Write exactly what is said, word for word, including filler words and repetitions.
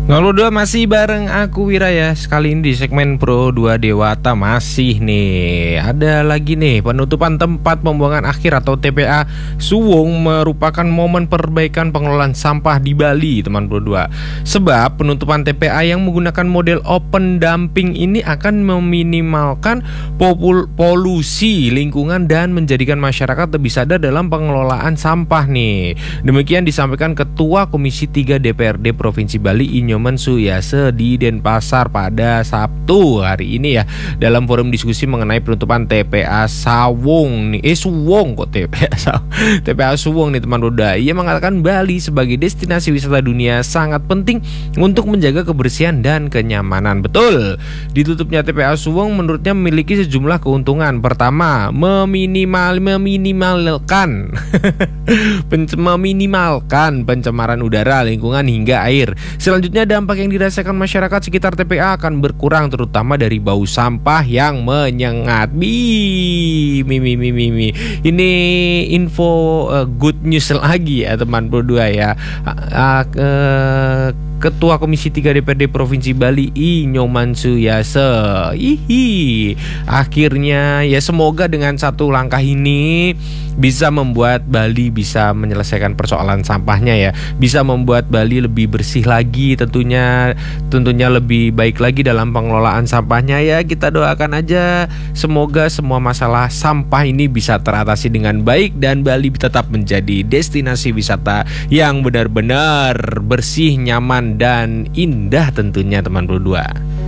nol dua masih bareng aku Wira ya. Sekali ini di segmen Pro dua Dewata masih nih ada lagi nih penutupan tempat pembuangan akhir atau T P A Suwung merupakan momen perbaikan pengelolaan sampah di Bali teman Pro dua. Sebab penutupan T P A yang menggunakan model open dumping ini akan meminimalkan popul- polusi lingkungan dan menjadikan masyarakat lebih sadar dalam pengelolaan sampah nih. Demikian disampaikan Ketua Komisi tiga D P R D Provinsi Bali Inyoman Suyase di Denpasar pada Sabtu hari ini ya, dalam forum diskusi mengenai penutupan T P A Sawung nih. Eh Suwung kok T P A T P A Suwung nih teman Roda. Ia mengatakan Bali sebagai destinasi wisata dunia sangat penting untuk menjaga kebersihan dan kenyamanan. Betul. Ditutupnya T P A Suwung menurutnya memiliki sejumlah keuntungan. Pertama, meminimal meminimalkan meminimalkan pencemaran udara, lingkungan hingga air. Selanjutnya, dampak yang dirasakan masyarakat sekitar T P A akan berkurang, terutama dari bau sampah yang menyengat. Bi, mi, mi, mi, mi, mi. Ini info uh, good news lagi ya teman berdua ya. Uh, uh, Ketua Komisi tiga D P R D Provinsi Bali Inyoman Suyase. Ihi. Akhirnya ya semoga dengan satu langkah ini bisa membuat Bali bisa menyelesaikan persoalan sampahnya ya. Bisa membuat Bali lebih bersih lagi tentunya, tentunya lebih baik lagi dalam pengelolaan sampahnya ya. Kita doakan aja semoga semua masalah sampah ini bisa teratasi dengan baik dan Bali tetap menjadi destinasi wisata yang benar-benar bersih, nyaman dan indah tentunya teman berdua.